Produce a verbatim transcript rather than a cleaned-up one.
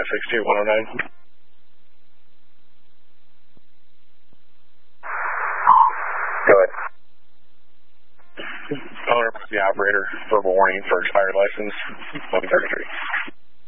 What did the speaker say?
five six two one oh nine. Go ahead. Owner, the operator, verbal warning for expired license, one thirty-three.